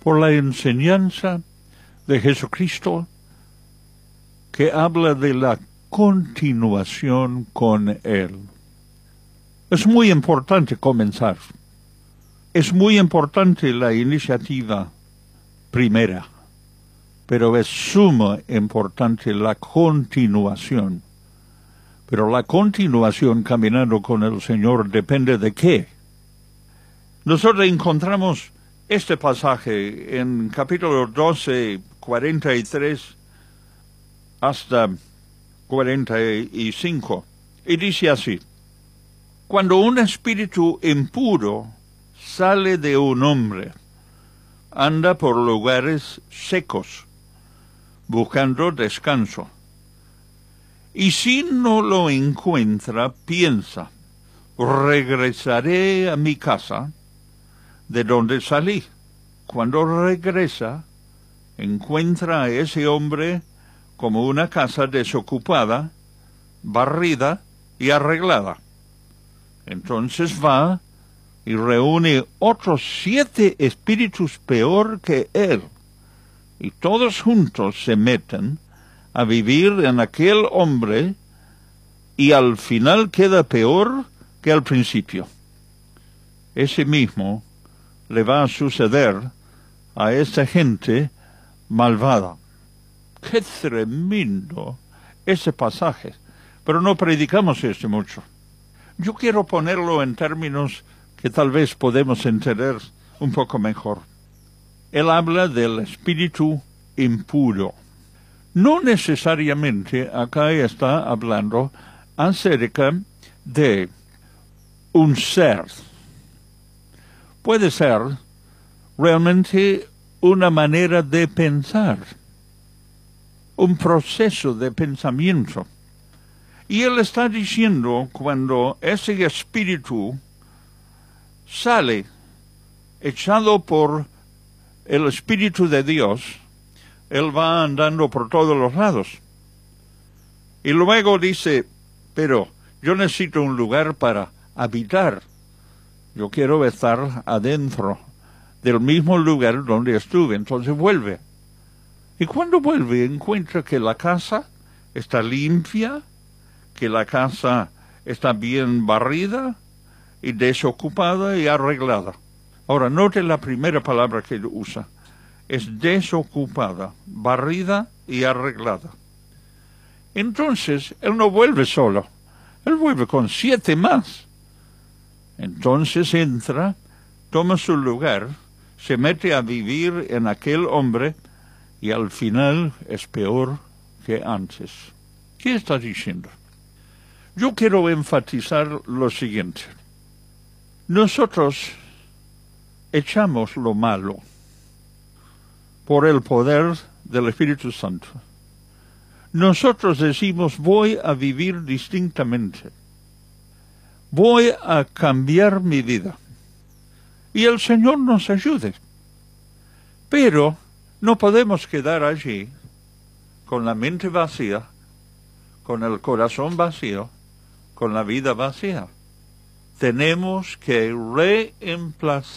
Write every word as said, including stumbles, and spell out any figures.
por la enseñanza de Jesucristo que habla de la continuación con Él. Es muy importante comenzar. Es muy importante la iniciativa primera, pero es suma importante la continuación. Pero la continuación caminando con el Señor depende de qué. Nosotros encontramos este pasaje en capítulo doce, cuarenta y tres hasta cuarenta y cinco, y dice así: cuando un espíritu impuro sale de un hombre, anda por lugares secos, buscando descanso. Y si no lo encuentra, piensa, regresaré a mi casa, de donde salí. Cuando regresa, encuentra a ese hombre como una casa desocupada, barrida y arreglada. Entonces va y reúne otros siete espíritus peor que él, y todos juntos se meten a vivir en aquel hombre, y al final queda peor que al principio. Ese mismo le va a suceder a esa gente malvada. ¡Qué tremendo ese pasaje! Pero no predicamos esto mucho. Yo quiero ponerlo en términos que tal vez podemos entender un poco mejor. Él habla del espíritu impuro. No necesariamente acá está hablando acerca de un ser. Puede ser realmente una manera de pensar, un proceso de pensamiento. Y él está diciendo, cuando ese espíritu sale echado por el Espíritu de Dios, él va andando por todos los lados. Y luego dice, pero yo necesito un lugar para habitar. Yo quiero estar adentro del mismo lugar donde estuve. Entonces vuelve. Y cuando vuelve encuentra que la casa está limpia, que la casa está bien barrida y desocupada y arreglada. Ahora, note la primera palabra que usa. Es desocupada, barrida y arreglada. Entonces, él no vuelve solo. Él vuelve con siete más. Entonces entra, toma su lugar, se mete a vivir en aquel hombre y al final es peor que antes. ¿Qué está diciendo? Yo quiero enfatizar lo siguiente. Nosotros echamos lo malo por el poder del Espíritu Santo. Nosotros decimos, voy a vivir distintamente. Voy a cambiar mi vida. Y el Señor nos ayude. Pero no podemos quedar allí con la mente vacía, con el corazón vacío, con la vida vacía. Tenemos que reemplazar